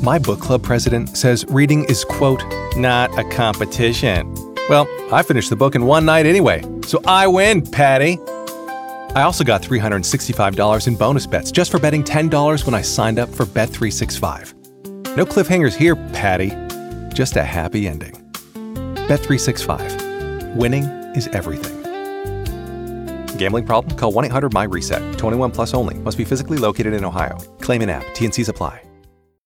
My book club president says reading is, quote, not a competition. Well, I finished the book in one night anyway, so I win, Patty. I also got $365 in bonus bets just for betting $10 when I signed up for Bet365. No cliffhangers here, Patty. Just a happy ending. Bet365. Winning is everything. Gambling problem? Call 1-800-MY-RESET. 21 plus only. Must be physically located in Ohio. Claim in app. T&Cs apply.